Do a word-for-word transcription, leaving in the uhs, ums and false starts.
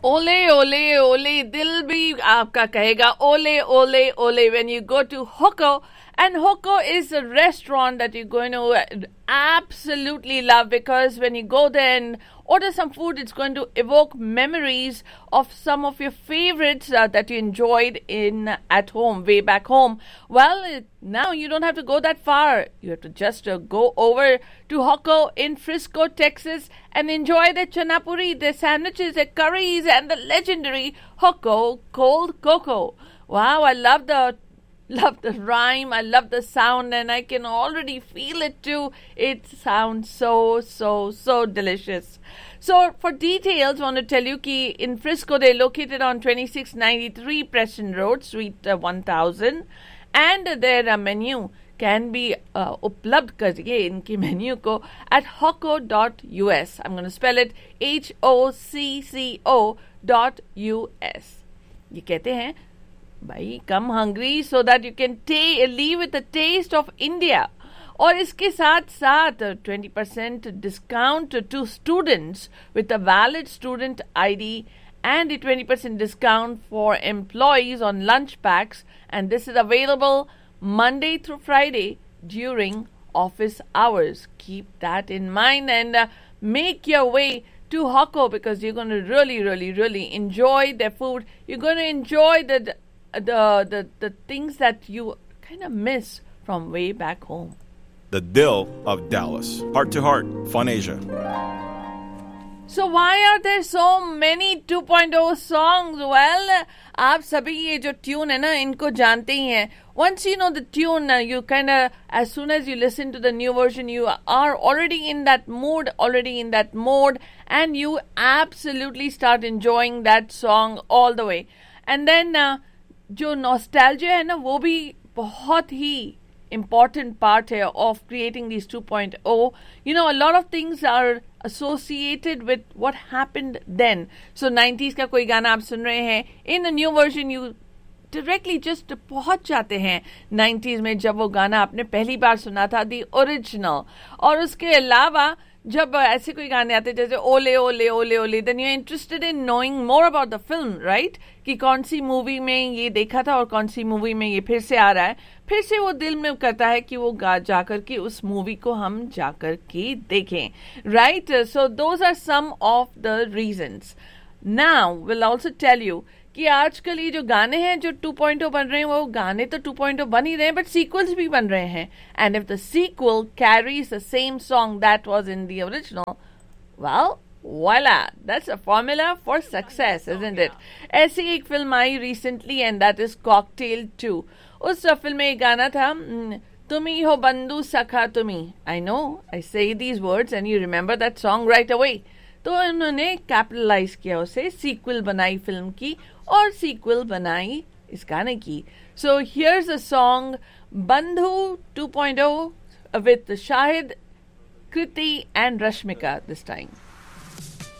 ओले ओले ओले दिल भी आपका कहेगा ओले ओले ओले when you go to Hoko. And Hoko is a restaurant that you're going to absolutely love, because when you go there and order some food, it's going to evoke memories of some of your favorites uh, that you enjoyed in at home, way back home. Well, it, now you don't have to go that far. You have to just uh, go over to Hoko in Frisco, Texas, and enjoy their chana puri, their sandwiches, their curries, and the legendary Hoko cold cocoa. Wow, I love the Love the rhyme, I love the sound, and I can already feel it too. It sounds so, so, so delicious. So, for details, I want to tell you that in Frisco, they're located on twenty-six ninety-three Preston Road, Suite uh, one thousand, and their uh, menu can be uh, uplabd kariye inki menu ko at hocco dot u s. I'm going to spell it H O C C O dot U S. ये कहते हैं भाई come hungry so that you can ta- leave with a taste of India. और इसके साथ साथ twenty percent discount to students with a valid student I D and a twenty percent discount for employees on lunch packs, and this is available Monday through Friday during office hours. Keep that in mind and uh, make your way to Hoko, because you're going to really, really, really enjoy their food. You're going to enjoy the the the, the things that you kind of miss from way back home. The Dill of Dallas. Heart to Heart, Fun Asia. So why are there so many two point oh songs? Well, आप सभी ये जो tune है ना, इनको जानते ही हैं. Once you know the tune, you kind of, as soon as you listen to the new version, you are already in that mood, already in that mode, and you absolutely start enjoying that song all the way. And then uh, जो nostalgia है ना, वो भी बहुत ही important part है of creating these two point oh. You know, a lot of things are associated with what happened then. So nineties का कोई गाना आप सुन रहे हैं, in a new version you directly just पहुंच जाते हैं nineties में, जब वो गाना आपने पहली बार सुना था, the original. और उसके अलावा जब ऐसे कोई गाने आते जैसे ओले ओले ओले ओले, then you're interested in knowing more about the film, right? कि कौन सी मूवी में ये देखा था और कौन सी मूवी में ये फिर से आ रहा है, फिर से वो दिल में करता है कि वो गा जाकर के उस मूवी को हम जाकर के देखें, right? So those are some of the reasons. Now we'll also tell you कि आजकल ये जो गाने हैं जो two point oh बन रहे हैं, वो गाने तो two point oh बन ही रहे हैं, but sequels भी बन रहे हैं. And if the sequel carries the same song that was in the original, well, voila, that's a formula for success, isn't it? ऐसी एक film I recently, and that is Cocktail two. उस film में एक गाना था, तुमी हो बंधु सखा तुमी. I know, I say these words and you remember that song right away. तो उन्होंने कैपिटलाइज किया उसे, सीक्वल बनाई फिल्म की और सीक्वल बनाई इस गाने की. सो हियर्स अ सॉन्ग बंधु two point oh with Shahid, Kriti and Rashmika this time.